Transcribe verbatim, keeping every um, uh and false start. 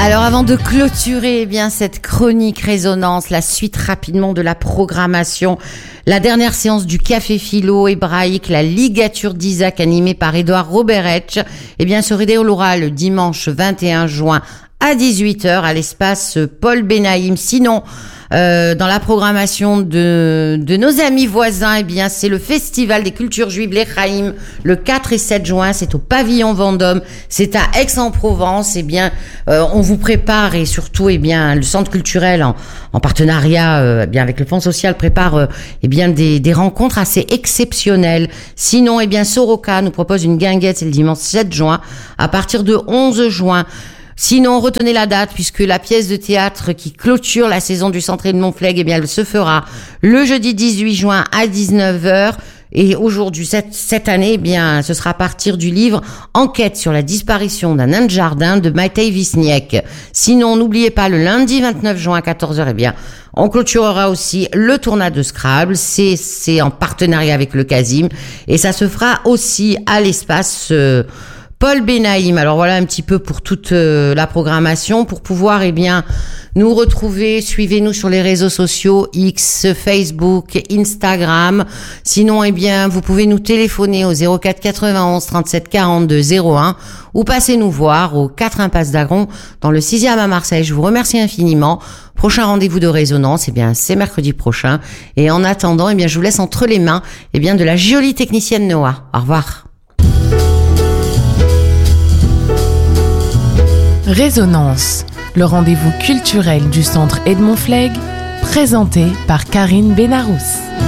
Alors avant de clôturer eh bien cette chronique résonance, la suite rapidement de la programmation, la dernière séance du Café Philo hébraïque, la ligature d'Isaac animée par Édouard Roberetch, eh bien se déroulera le dimanche vingt et un juin à dix-huit heures à l'espace Paul Benaïm. Sinon, euh, dans la programmation de, de nos amis voisins, eh bien, c'est le Festival des cultures juives l'Echaim, le quatre et sept juin, c'est au pavillon Vendôme, c'est à Aix-en-Provence, eh bien, euh, on vous prépare et surtout, eh bien, le centre culturel en, en partenariat, euh, eh bien, avec le Fonds social prépare, euh, eh bien, des, des rencontres assez exceptionnelles. Sinon, eh bien, Soroka nous propose une guinguette, c'est le dimanche sept juin, à partir de onze juin. Sinon, retenez la date puisque la pièce de théâtre qui clôture la saison du Centre Edmond Flegg, eh bien, elle se fera le jeudi dix-huit juin à dix-neuf heures. Et aujourd'hui, cette, cette année, eh bien, ce sera à partir du livre Enquête sur la disparition d'un nain de jardin de Matej Wisniewski. Sinon, n'oubliez pas, le lundi vingt-neuf juin à quatorze heures, eh bien, on clôturera aussi le tournoi de Scrabble. C'est, c'est en partenariat avec le Casim. Et ça se fera aussi à l'espace, euh, Paul Benaïm. Alors voilà un petit peu pour toute euh, la programmation. Pour pouvoir eh bien nous retrouver, suivez-nous sur les réseaux sociaux X, Facebook, Instagram. Sinon eh bien vous pouvez nous téléphoner au zéro quatre quatre-vingt-onze trente-sept quarante-deux zéro un ou passez nous voir au quatre impasse d'Agron dans le sixième à Marseille. Je vous remercie infiniment. Prochain rendez-vous de résonance, eh bien c'est mercredi prochain. Et en attendant, eh bien je vous laisse entre les mains eh bien de la jolie technicienne Noah. Au revoir. Résonance, le rendez-vous culturel du Centre Edmond Flegg, présenté par Karine Benarous.